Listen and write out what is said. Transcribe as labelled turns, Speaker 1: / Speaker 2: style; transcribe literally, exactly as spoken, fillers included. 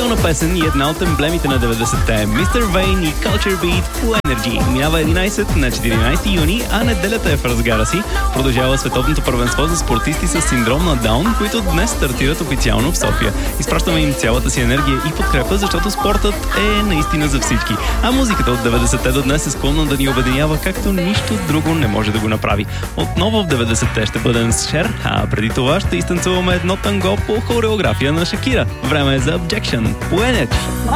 Speaker 1: Актуална песен и една от емблемите на деветдесетте. мистер Вейн и Culture Beat по Energy. Минава единайсет на четиринайсети юни, а неделята е в разгара си. Продължава световното първенство за спортисти с синдром на Даун, които днес стартират официално в София. Изпращаме им цялата си енергия и подкрепа, защото спортът е наистина за всички. А музиката от деветдесетте до днес е склонна да ни обединява, както нищо друго не може да го направи. Отново в деветдесетте ще бъдем с Шер, а преди това ще изтанцуваме едно танго по хореография на Шакира. Време е за Objection по Energy.